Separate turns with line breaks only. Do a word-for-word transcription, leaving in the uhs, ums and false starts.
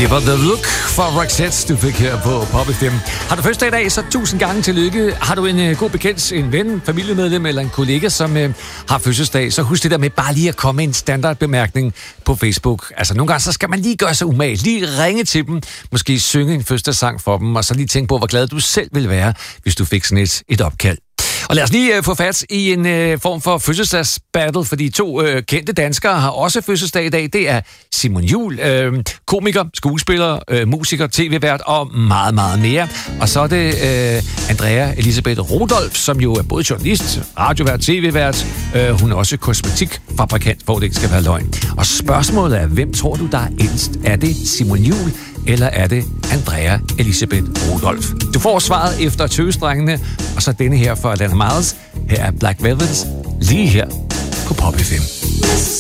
Det var The Look for Roxette, du fik her på Pop F M. Har du fødselsdag i dag, så tusind gange tillykke. Har du en uh, god bekendt, en ven, familiemedlem eller en kollega, som uh, har fødselsdag, så husk det der med bare lige at komme med en standardbemærkning på Facebook. Altså nogle gange, så skal man lige gøre sig umage, lige ringe til dem, måske synge en fødselsdagssang for dem, og så lige tænke på, hvor glad du selv ville være, hvis du fik sådan et, et opkald. Og lad os lige uh, få fat i en uh, form for fødselsdagsbattle, fordi to uh, kendte danskere har også fødselsdag i dag. Det er Simon Juhl, uh, komiker, skuespiller, uh, musiker, tv-vært og meget, meget mere. Og så er det uh, Andrea Elisabeth Rudolph, som jo er både journalist, radiovært, tv-vært. Uh, hun er også kosmetikfabrikant, hvor det ikke skal være løgn. Og spørgsmålet er, hvem tror du, der er ældst? Er det Simon Juhl, eller er det Andrea Elisabeth Rudolph? Du får svaret efter tøvestrengene, og så denne her for Alana Miles. Her er Black Velvet, lige her på Pop F M.